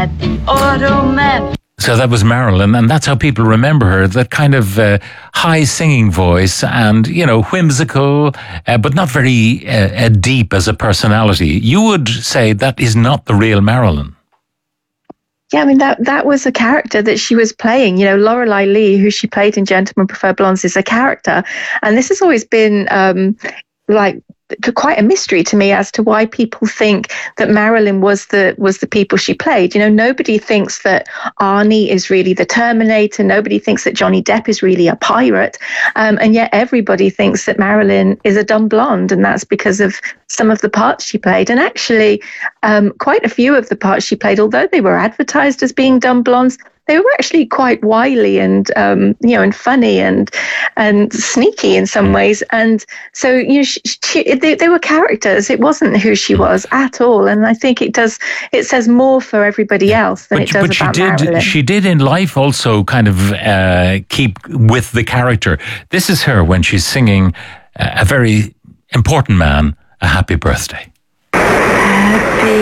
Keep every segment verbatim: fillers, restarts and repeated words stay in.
at the Automat. So that was Marilyn, and that's how people remember her, that kind of uh, high singing voice and, you know, whimsical, uh, but not very uh, uh, deep as a personality. You would say that is not the real Marilyn. Yeah, I mean, that that was a character that she was playing. You know, Lorelei Lee, who she played in Gentlemen Prefer Blondes, is a character. And this has always been um, like quite a mystery to me as to why people think that Marilyn was the was the people she played. You know, nobody thinks that Arnie is really the Terminator. Nobody thinks that Johnny Depp is really a pirate. Um, and yet everybody thinks that Marilyn is a dumb blonde. And that's because of some of the parts she played. And actually, um, quite a few of the parts she played, although they were advertised as being dumb blondes, they were actually quite wily and, um, you know, and funny and and sneaky in some ways. And so, you know, she, she, they, they were characters. It wasn't who she was at all. And I think it does, it says more for everybody else than but, it does but about she did, Marilyn. She did in life also kind of uh, keep with the character. This is her when she's singing uh, a very important man a happy birthday. Happy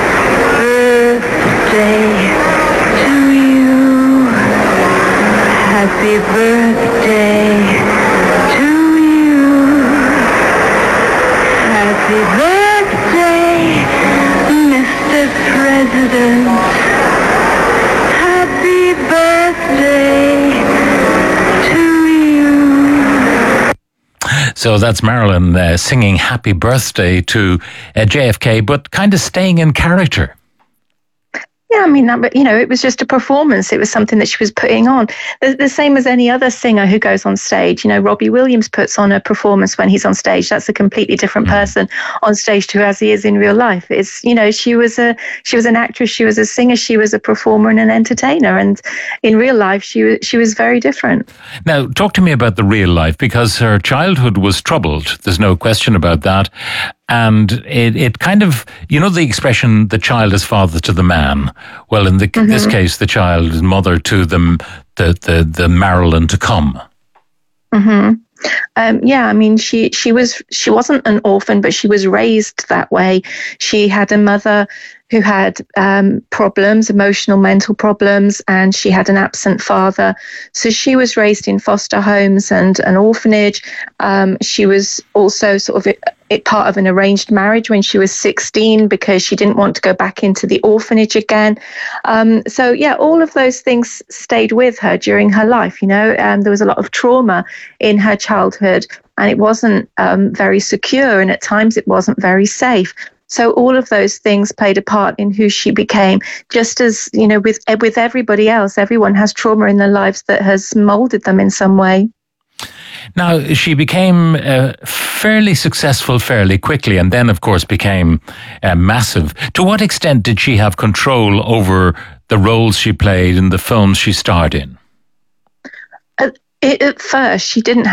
birthday to you. Happy birthday to you. Happy birthday, Mister President. Happy birthday to you. So that's Marilyn uh, singing happy birthday to uh, J F K, but kind of staying in character. Yeah, I mean, but you know, it was just a performance. It was something that she was putting on. The, the same as any other singer who goes on stage. You know, Robbie Williams puts on a performance when he's on stage. That's a completely different person on stage to as he is in real life. It's, you know, she was a she was an actress, she was a singer, she was a performer and an entertainer. And in real life, she was she was very different. Now, talk to me about the real life, because her childhood was troubled. There's no question about that. And it, it kind of, you know, the expression, the child is father to the man. Well, in the, mm-hmm. this case, the child is mother to the, the, the, the Marilyn to come. Mm-hmm. Um, yeah, I mean, she, she was, she wasn't an orphan, but she was raised that way. She had a mother who had um, problems, emotional, mental problems, and she had an absent father. So she was raised in foster homes and an orphanage. Um, she was also sort of it, it part of an arranged marriage when she was sixteen because she didn't want to go back into the orphanage again. Um, so, yeah, all of those things stayed with her during her life. You know, um, there was a lot of trauma in her childhood, and it wasn't um, very secure, and at times it wasn't very safe. So all of those things played a part in who she became, just as, you know, with with everybody else, everyone has trauma in their lives that has molded them in some way. Now, she became uh, fairly successful fairly quickly, and then, of course, became uh, massive. To what extent did she have control over the roles she played in the films she starred in? At, at first, she didn't